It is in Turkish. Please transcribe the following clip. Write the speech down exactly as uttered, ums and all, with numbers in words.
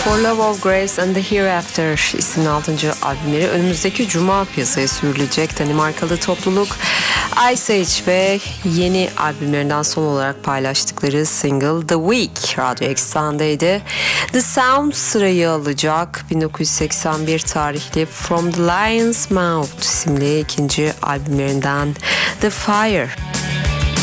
For Love of Grace and the Hereafter isimli altıncı albümleri önümüzdeki Cuma piyasaya sürülecek. Danimarkalı topluluk Ice Age ve yeni albümlerinden son olarak paylaştıkları single The Week Radyo Eksen'deydi. The Sound sırayı alacak. bin dokuz yüz seksen bir tarihli From the Lion's Mouth isimli ikinci albümlerinden The Fire.